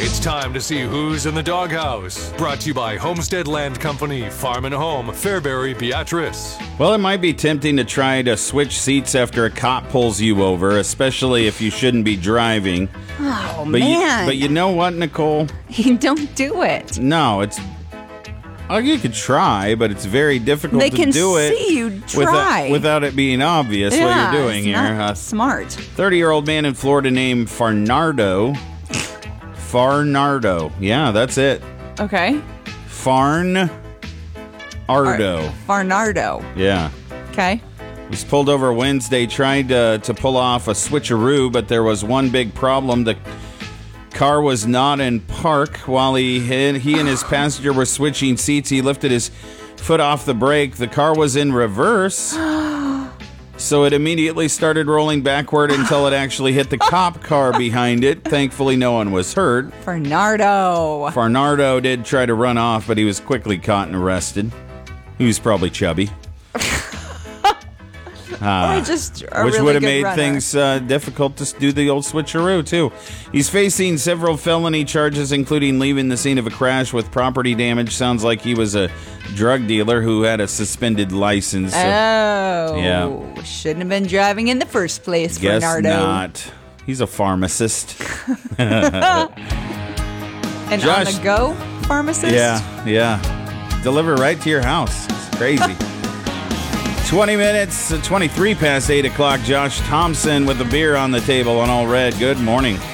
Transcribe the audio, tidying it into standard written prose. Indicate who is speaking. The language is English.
Speaker 1: It's time to see who's in the doghouse. Brought to you by Homestead Land Company, Farm and Home, Fairbury, Beatrice.
Speaker 2: Well, it might be tempting to try to switch seats after a cop pulls you over, especially if you shouldn't be driving.
Speaker 3: Oh,
Speaker 2: But
Speaker 3: man.
Speaker 2: you know what, Nicole?
Speaker 3: Don't do it.
Speaker 2: No, it's... Oh, you could try, but it's very difficult
Speaker 3: They
Speaker 2: to
Speaker 3: can
Speaker 2: do it
Speaker 3: see you try.
Speaker 2: without it being obvious what you're doing
Speaker 3: it's
Speaker 2: here.
Speaker 3: not smart.
Speaker 2: 30-year-old man in Florida named Farnardo. Yeah, that's it.
Speaker 3: Okay.
Speaker 2: Farnardo.
Speaker 3: Farnardo.
Speaker 2: Yeah.
Speaker 3: Okay.
Speaker 2: Was pulled over Wednesday, tried to pull off a switcheroo, but there was one big problem. The car was not in park. While he and his passenger were switching seats, he lifted his foot off the brake. The car was in reverse, so it immediately started rolling backward until it actually hit the cop car behind it. Thankfully, no one was hurt. Farnardo did try to run off, but he was quickly caught and arrested. He was probably chubby.
Speaker 3: Or just a
Speaker 2: which
Speaker 3: really
Speaker 2: would have
Speaker 3: good
Speaker 2: made
Speaker 3: runner.
Speaker 2: things difficult to do the old switcheroo, too. He's facing several felony charges, including leaving the scene of a crash with property damage. Sounds like he was a drug dealer who had a suspended license.
Speaker 3: Yeah. Shouldn't have been driving in the first place,
Speaker 2: Guess
Speaker 3: Farnardo.
Speaker 2: not. He's a pharmacist.
Speaker 3: An
Speaker 2: Josh-
Speaker 3: on-the-go pharmacist?
Speaker 2: Yeah. Deliver right to your house. It's crazy. 20 minutes, 23 past 8 o'clock. Josh Thompson with a beer on the table on All Red. Good morning.